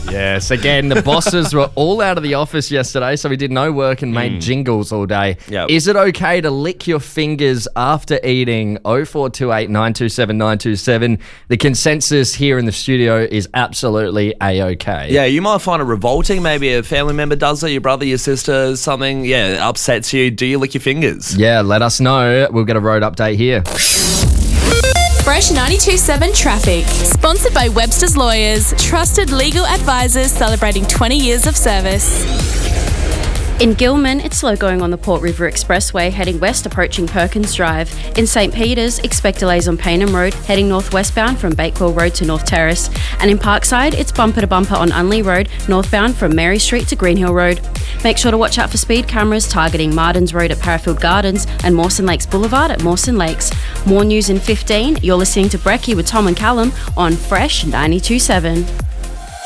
Yes, again, the bosses were all out of the office yesterday, so we did no work and made jingles all day. Yep. Is it okay to lick your fingers after eating? 0428 927 927. The consensus here in the studio is absolutely A-okay. Yeah, you might find it revolting. Maybe a family member does it, your brother, your sister, something, it upsets you. Do you lick your fingers? Yeah, let us know. We'll get a road update here. Fresh 92.7 Traffic. Sponsored by Webster's Lawyers. Trusted legal advisors celebrating 20 years of service. In Gilman, it's slow going on the Port River Expressway heading west approaching Perkins Drive. In St Peters, expect delays on Paynham Road heading northwestbound from Bakewell Road to North Terrace. And in Parkside, it's bumper to bumper on Unley Road northbound from Mary Street to Greenhill Road. Make sure to watch out for speed cameras targeting Martins Road at Parafield Gardens and Mawson Lakes Boulevard at Mawson Lakes. More news in 15. You're listening to Brekkie with Tom and Callum on Fresh 92.7.